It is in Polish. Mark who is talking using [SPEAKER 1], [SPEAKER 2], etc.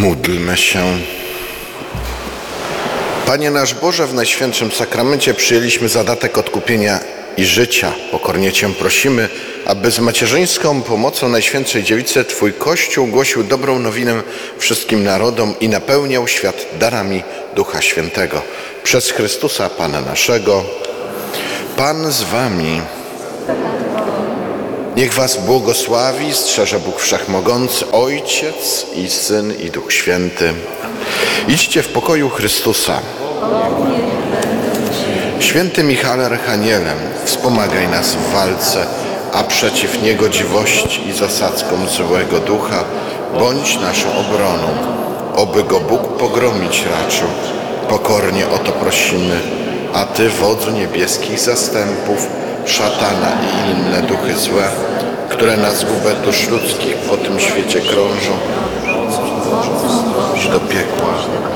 [SPEAKER 1] Módlmy się. Panie nasz Boże, w Najświętszym Sakramencie przyjęliśmy zadatek odkupienia i życia. Pokornie Cię prosimy, aby z macierzyńską pomocą Najświętszej Dziewicy Twój Kościół głosił dobrą nowinę wszystkim narodom i napełniał świat darami Ducha Świętego. Przez Chrystusa Pana naszego. Pan z Wami. Niech Was błogosławi, strzeże Bóg Wszechmogący, Ojciec i Syn i Duch Święty. Idźcie w pokoju Chrystusa. Święty Michale Archanielem, wspomagaj nas w walce, a przeciw niegodziwości i zasadzkom złego ducha bądź naszą obroną. Oby go Bóg pogromić raczył. Pokornie o to prosimy, a Ty, wodzu niebieskich zastępów, szatana i inne duchy złe, które na zgubę dusz ludzkich po tym świecie krążą, do piekła